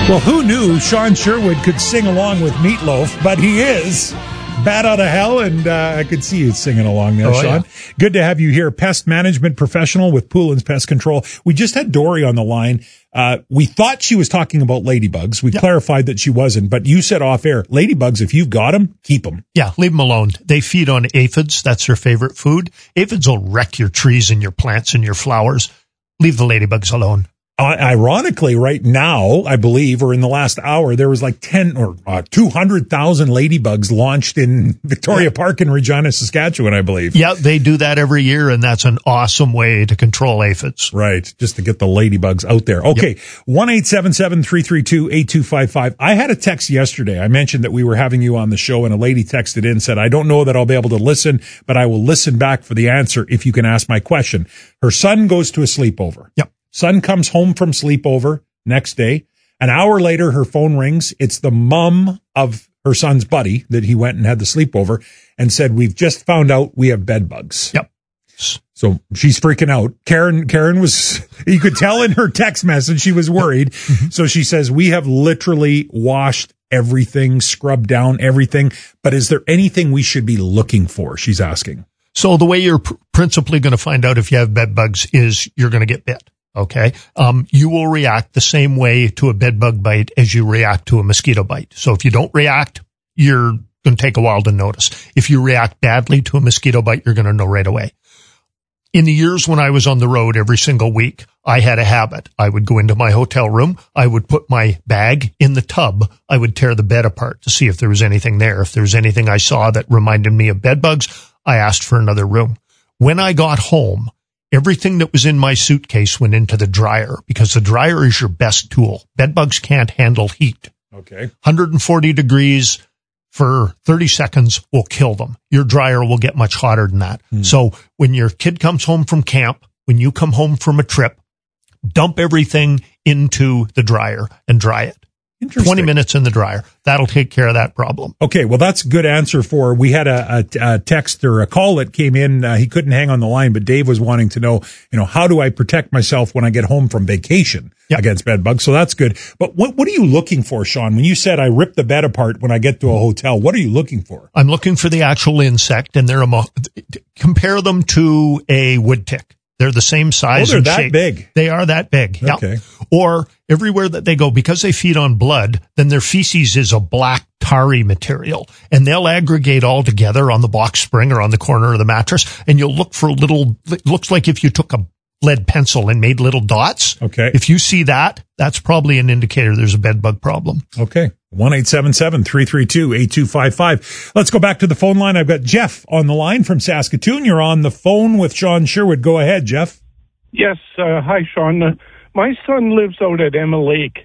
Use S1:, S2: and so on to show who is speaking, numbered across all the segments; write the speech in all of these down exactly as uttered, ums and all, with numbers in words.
S1: Well, who knew Sean Sherwood could sing along with Meatloaf, but he is. Bat out of hell, and uh, I could see you singing along there,
S2: oh,
S1: Sean.
S2: Yeah.
S1: Good to have you here. Pest management professional with Poulin's Pest Control. We just had Dory on the line. Uh, we thought she was talking about ladybugs. We
S2: yep.
S1: clarified that she wasn't, but you said off air, ladybugs, if you've got them, keep them.
S2: Yeah, leave them alone. They feed on aphids. That's their favorite food. Aphids will wreck your trees and your plants and your flowers. Leave the ladybugs alone.
S1: Uh, ironically, right now, I believe, or in the last hour, there was like ten or uh, two hundred thousand ladybugs launched in Victoria yeah. Park in Regina, Saskatchewan, I believe.
S2: Yeah, they do that every year, and that's an awesome way to control aphids.
S1: Right, just to get the ladybugs out there. Okay, yep. one eight seven seven, three three two, eight two five five. I had a text yesterday. I mentioned that we were having you on the show, and a lady texted in and said, I don't know that I'll be able to listen, but I will listen back for the answer if you can ask my question. Her son goes to a sleepover.
S2: Yep.
S1: Son comes home from sleepover next day. An hour later, her phone rings. It's the mom of her son's buddy that he went and had the sleepover and said, we've just found out we have bed bugs.
S2: Yep.
S1: So she's freaking out. Karen, Karen was, you could tell in her text message, she was worried. Mm-hmm. So she says, we have literally washed everything, scrubbed down everything. But is there anything we should be looking for? She's asking.
S2: So the way you're pr- principally going to find out if you have bed bugs is you're going to get bit. Okay. Um, you will react the same way to a bed bug bite as you react to a mosquito bite. So if you don't react, you're going to take a while to notice. If you react badly to a mosquito bite, you're going to know right away. In the years when I was on the road every single week, I had a habit. I would go into my hotel room. I would put my bag in the tub. I would tear the bed apart to see if there was anything there. If there was anything I saw that reminded me of bed bugs, I asked for another room. When I got home, everything that was in my suitcase went into the dryer because the dryer is your best tool. Bed bugs can't handle heat.
S1: Okay.
S2: one hundred forty degrees for thirty seconds will kill them. Your dryer will get much hotter than that. Hmm. So when your kid comes home from camp, when you come home from a trip, dump everything into the dryer and dry it. twenty minutes in the dryer. That'll take care of that problem.
S1: Okay, well, that's a good answer for, we had a, a, a text or a call that came in. Uh, he couldn't hang on the line, but Dave was wanting to know, you know, how do I protect myself when I get home from vacation yep. against bed bugs? So that's good. But what, what are you looking for, Sean? When you said I rip the bed apart when I get to a hotel, what are you looking for?
S2: I'm looking for the actual insect, and they're a mo- compare them to a wood tick. They're the same size.
S1: Oh, they're
S2: and
S1: that
S2: shape.
S1: big.
S2: They are that big.
S1: Okay.
S2: Yep. Or everywhere that they go, because they feed on blood, then their feces is a black tarry material, and they'll aggregate all together on the box spring or on the corner of the mattress, and you'll look for little, it looks like if you took a lead pencil and made little dots.
S1: Okay.
S2: If you see that, that's probably an indicator there's a bed bug problem.
S1: Okay. one eight seven seven, three three two, eight two five five. Let's go back to the phone line. I've got Jeff on the line from Saskatoon. You're on the phone with Sean Sherwood. Go ahead, Jeff.
S3: Yes. Uh, hi, Sean. Uh, my son lives out at Emma Lake,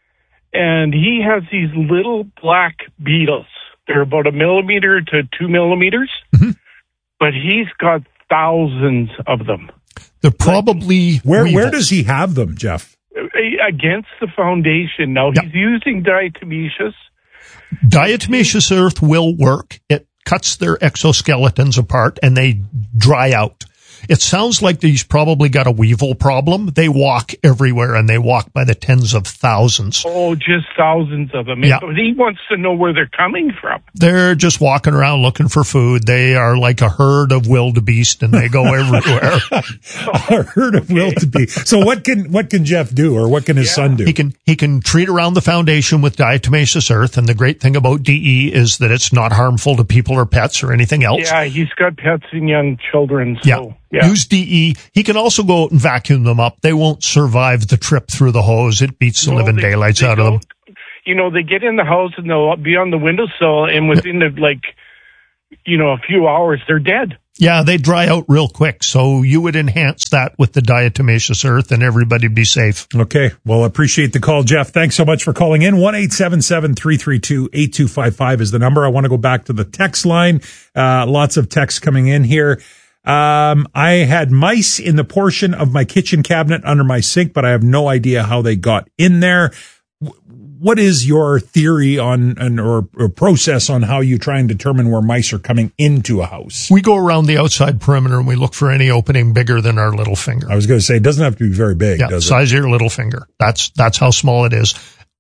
S3: and he has these little black beetles. They're about a millimeter to two millimeters, mm-hmm. but he's got thousands of them.
S2: They're probably
S1: where
S2: weevils.
S1: Where does he have them, Jeff?
S3: Against the foundation. Now, yep. he's using diatomaceous.
S2: Diatomaceous earth will work. It cuts their exoskeletons apart, and they dry out. It sounds like he's probably got a weevil problem. They walk everywhere, and they walk by the tens of thousands.
S3: Oh, just thousands of them.
S2: Yeah.
S3: He wants to know where they're coming from.
S2: They're just walking around looking for food. They are like a herd of wildebeest, and they go everywhere.
S1: A herd of wildebeest. So what can what can Jeff do, or what can his yeah. son do?
S2: He can he can treat around the foundation with diatomaceous earth, and the great thing about D E is that it's not harmful to people or pets or anything else.
S3: Yeah, he's got pets and young children. So.
S2: Yeah.
S3: Yeah.
S2: Use D E. He can also go out and vacuum them up. They won't survive the trip through the hose. It beats the no, living they, daylights they out of them.
S3: You know, they get in the house and they'll be on the windowsill, and within the, like, you know, a few hours, they're dead.
S2: Yeah, they dry out real quick. So you would enhance that with the diatomaceous earth, and everybody'd be safe.
S1: Okay. Well, appreciate the call, Jeff. Thanks so much for calling in. one eight seven seven, three three two, eight two five five is the number. I want to go back to the text line. Uh, lots of texts coming in here. Um, I had mice in the portion of my kitchen cabinet under my sink, but I have no idea how they got in there. What is your theory on, an, or, or process on how you try and determine where mice are coming into a house?
S2: We go around the outside perimeter and we look for any opening bigger than our little finger.
S1: I was going to say, it doesn't have to be very big,
S2: yeah,
S1: does it?
S2: Size of your little finger. That's, that's how small it is.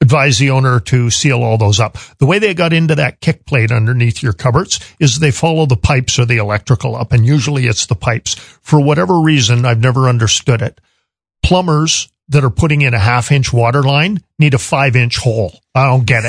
S2: advise the owner to seal all those up. The way they got into that kick plate underneath your cupboards is they follow the pipes or the electrical up, and usually it's the pipes. For whatever reason, I've never understood it. Plumbers that are putting in a half-inch water line need a five-inch hole. I don't get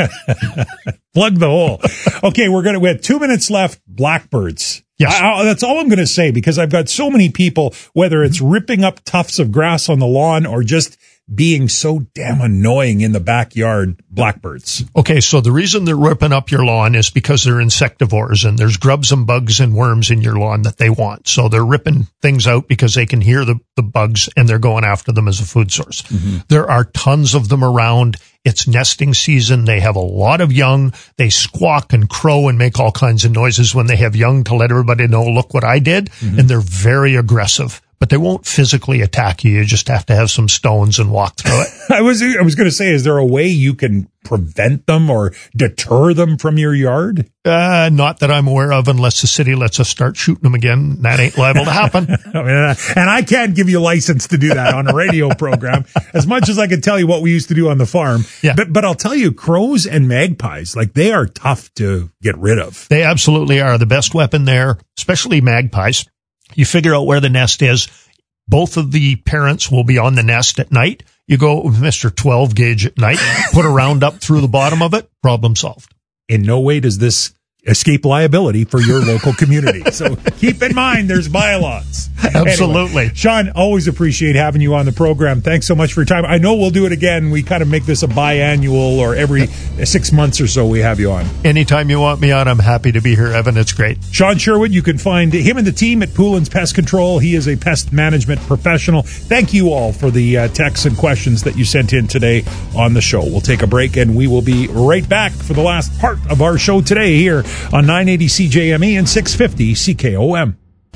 S2: it.
S1: Plug the hole. Okay, we're gonna. We have two minutes left. Blackbirds.
S2: Yes.
S1: I, I, that's all I'm going to say, because I've got so many people, whether it's ripping up tufts of grass on the lawn or just being so damn annoying in the backyard, blackbirds.
S2: Okay, so the reason they're ripping up your lawn is because they're insectivores, and there's grubs and bugs and worms in your lawn that they want. So they're ripping things out because they can hear the, the bugs, and they're going after them as a food source. Mm-hmm. There are tons of them around. It's nesting season. They have a lot of young. They squawk and crow and make all kinds of noises when they have young to let everybody know, look what I did. Mm-hmm. And they're very aggressive. But they won't physically attack you. You just have to have some stones and walk through it.
S1: I was I was going to say, is there a way you can prevent them or deter them from your yard?
S2: Uh, not that I'm aware of, unless the city lets us start shooting them again. That ain't liable to happen.
S1: I mean, and I can't give you a license to do that on a radio program, as much as I can tell you what we used to do on the farm.
S2: Yeah.
S1: But, but I'll tell you, crows and magpies, like, they are tough to get rid of.
S2: They absolutely are. The best weapon there, especially magpies. You figure out where the nest is. Both of the parents will be on the nest at night. You go with Mister twelve gauge at night, put a round up through the bottom of it, problem solved.
S1: In no way does this escape liability for your local community. So keep in mind, there's bylaws.
S2: Absolutely.
S1: Anyway, Sean, always appreciate having you on the program. Thanks so much for your time. I know we'll do it again. We kind of make this a biannual, or every six months or so we have you on.
S2: Anytime you want me on, I'm happy to be here, Evan. It's great.
S1: Sean Sherwood, you can find him and the team at Poulin's Pest Control. He is a pest management professional. Thank you all for the uh, texts and questions that you sent in today on the show. We'll take a break, and we will be right back for the last part of our show today here on nine eighty C J M E and six fifty C K O M.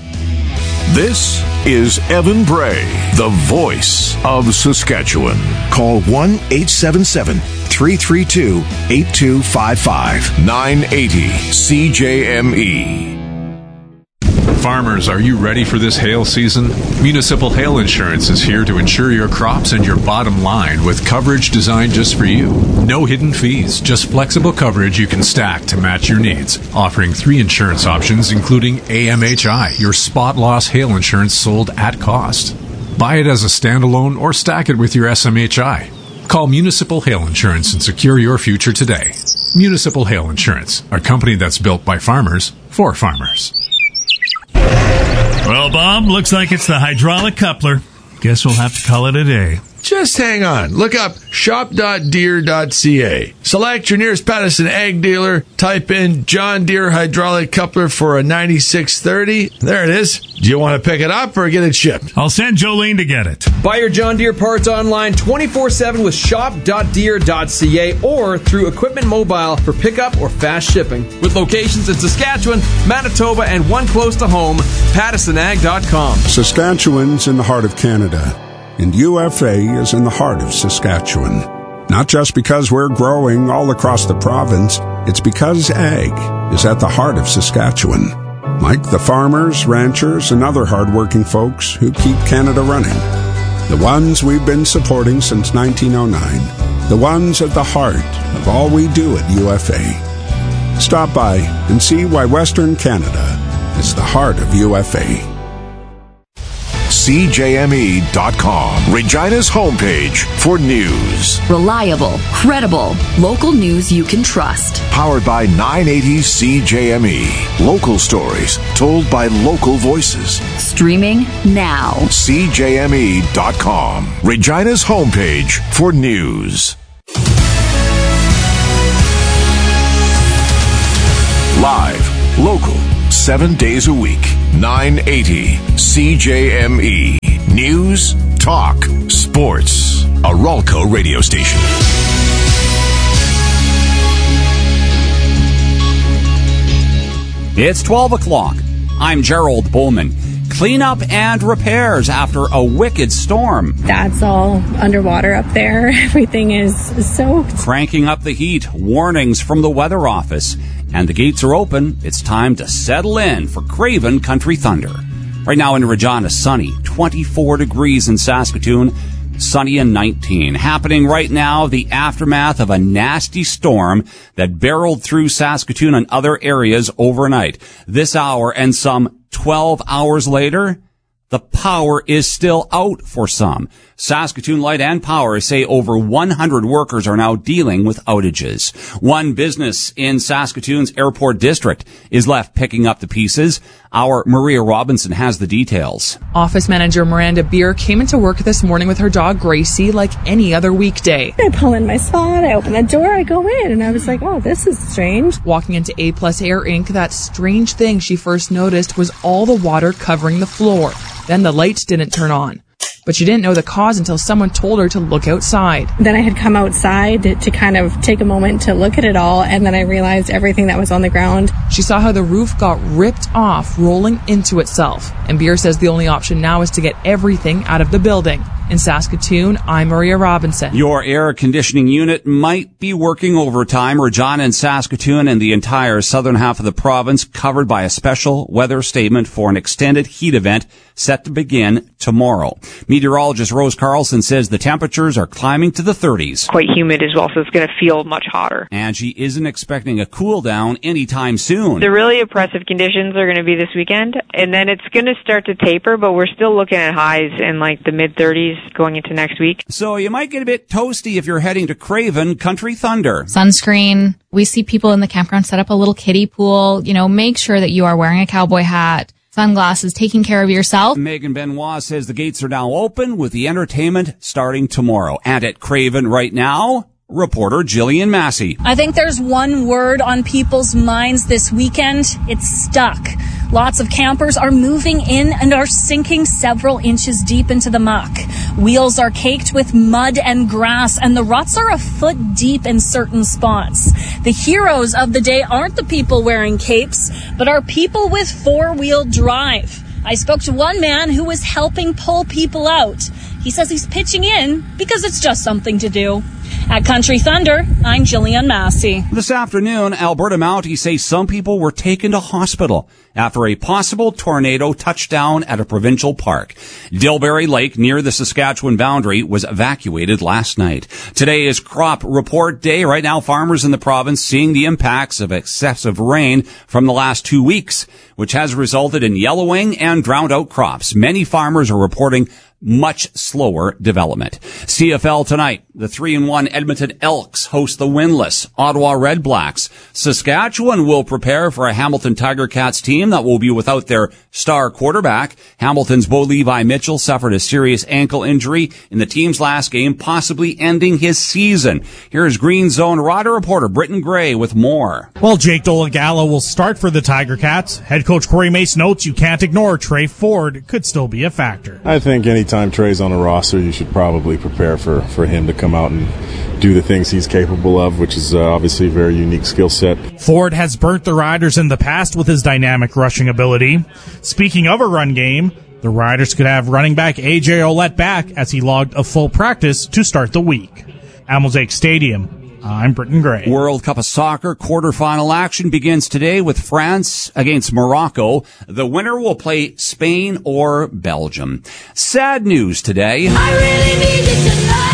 S4: This is Evan Bray, the voice of Saskatchewan.
S5: Call one eight seven seven, three three two, eight two five five.
S4: nine eighty C J M E. Farmers, are you ready for this hail season? Municipal Hail Insurance is here to insure your crops and your bottom line with coverage designed just for you. No hidden fees, just flexible coverage you can stack to match your needs. Offering three insurance options, including A M H I, your spot loss hail insurance sold at cost. Buy it as a standalone or stack it with your S M H I. Call Municipal Hail Insurance and secure your future today. Municipal Hail Insurance, a company that's built by farmers for farmers.
S6: Well, Bob, looks like it's the hydraulic coupler. Guess we'll have to call it a day.
S7: Just hang on. Look up shop dot deere dot c a. Select your nearest Patterson ag dealer. Type in John Deere hydraulic coupler for a ninety-six thirty. There it is. Do you want to pick it up or get it shipped?
S6: I'll send Jolene to get it.
S8: Buy your John Deere parts online twenty-four seven with shop dot deere dot c a or through Equipment Mobile for pickup or fast shipping. With locations in Saskatchewan, Manitoba, and one close to home, Patterson Ag dot com.
S9: Saskatchewan's in the heart of Canada, and U F A is in the heart of Saskatchewan. Not just because we're growing all across the province, it's because ag is at the heart of Saskatchewan. Like the farmers, ranchers, and other hardworking folks who keep Canada running. The ones we've been supporting since nineteen oh nine. The ones at the heart of all we do at U F A. Stop by and see why Western Canada is the heart of U F A.
S4: C J M E dot com, Regina's homepage for news.
S10: Reliable, credible, local news you can trust.
S4: Powered by nine eighty C J M E. Local stories told by local voices.
S10: Streaming now.
S4: C J M E dot com, Regina's homepage for news. Live, local, seven days a week. nine eighty C J M E. News, talk, sports. A Ralco radio station.
S11: It's twelve o'clock. I'm Gerald Bowman. Cleanup and repairs after a wicked storm.
S12: That's all underwater up there. Everything is soaked.
S11: Cranking up the heat. Warnings from the weather office. And the gates are open. It's time to settle in for Craven Country Thunder. Right now in Regina, sunny, twenty-four degrees in Saskatoon. sunny and nineteen. Happening right now, the aftermath of a nasty storm that barreled through Saskatoon and other areas overnight. This hour and some twelve hours later, the power is still out for some. Saskatoon Light and Power say over one hundred workers are now dealing with outages. One business in Saskatoon's airport district is left picking up the pieces. Our Maria Robinson has the details.
S13: Office manager Miranda Beer came into work this morning with her dog Gracie like any other weekday.
S12: I pull in my spot, I open the door, I go in, and I was like, oh, this is strange.
S13: Walking into A Plus Air Incorporated, that strange thing she first noticed was all the water covering the floor. Then the lights didn't turn on. But she didn't know the cause until someone told her to look outside.
S12: Then I had come outside to, to kind of take a moment to look at it all, and then I realized everything that was on the ground.
S13: She saw how the roof got ripped off, rolling into itself. And Beer says the only option now is to get everything out of the building. In Saskatoon, I'm Maria Robinson.
S11: Your air conditioning unit might be working overtime. Regina and Saskatoon and the entire southern half of the province covered by a special weather statement for an extended heat event set to begin tomorrow. Meteorologist Rose Carlson says the temperatures are climbing to the thirties.
S14: Quite humid as well, so it's going to feel much hotter.
S11: And she isn't expecting a cool down anytime soon.
S14: The really oppressive conditions are going to be this weekend, and then it's going to start to taper, but we're still looking at highs in like the mid-thirties going into next week.
S11: So you might get a bit toasty if you're heading to Craven Country Thunder.
S15: Sunscreen. We see people in the campground set up a little kiddie pool. You know, make sure that you are wearing a cowboy hat, sunglasses, taking care of yourself.
S11: Megan Benoit says the gates are now open with the entertainment starting tomorrow. And at Craven right now, reporter Jillian Massey.
S16: I think there's one word on people's minds this weekend. It's stuck. Lots of campers are moving in and are sinking several inches deep into the muck. Wheels are caked with mud and grass, and the ruts are a foot deep in certain spots. The heroes of the day aren't the people wearing capes, but are people with four-wheel drive. I spoke to one man who was helping pull people out. He says he's pitching in because it's just something to do. At Country Thunder, I'm Jillian Massey.
S11: This afternoon, Alberta Mounties say some people were taken to hospital after a possible tornado touched down at a provincial park. Dilbury Lake near the Saskatchewan boundary was evacuated last night. Today is crop report day. Right now, farmers in the province seeing the impacts of excessive rain from the last two weeks, which has resulted in yellowing and drowned out crops. Many farmers are reporting much slower development. C F L tonight, the three and one Edmonton Elks host the winless Ottawa Red Blacks. Saskatchewan will prepare for a Hamilton Tiger Cats team that will be without their star quarterback. Hamilton's Bo Levi Mitchell suffered a serious ankle injury in the team's last game, possibly ending his season. Here's Green Zone Rider reporter Britton Gray with more.
S17: Well, Jake Dolegala will start for the Tiger Cats. Head coach Corey Mace notes you can't ignore Trey Ford could still be a factor.
S18: I think anytime Time Trey's on a roster, you should probably prepare for, for him to come out and do the things he's capable of, which is uh, obviously a very unique skill set.
S17: Ford has burnt the Riders in the past with his dynamic rushing ability. Speaking of a run game, the Riders could have running back A J Ouellette back as he logged a full practice to start the week. At Mosaic Stadium, I'm Britton Gray.
S11: World Cup of Soccer quarterfinal action begins today with France against Morocco. The winner will play Spain or Belgium. Sad news today. I really need you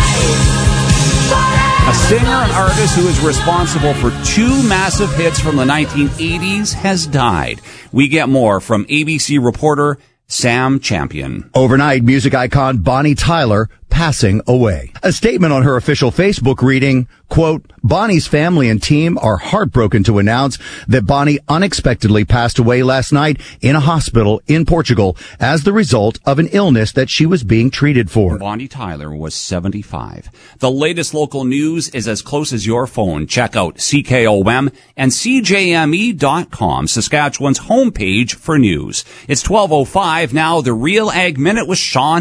S11: tonight. A singer and artist who is responsible for two massive hits from the nineteen eighties has died. We get more from A B C reporter Sam Champion.
S19: Overnight, music icon Bonnie Tyler passing away. A statement on her official Facebook reading, quote, Bonnie's family and team are heartbroken to announce that Bonnie unexpectedly passed away last night in a hospital in Portugal as the result of an illness that she was being treated for.
S11: Bonnie Tyler was seventy-five. The latest local news is as close as your phone. Check out C K O M and C J M E dot com, Saskatchewan's homepage for news. It's twelve oh five now. The Real Ag Minute with Sean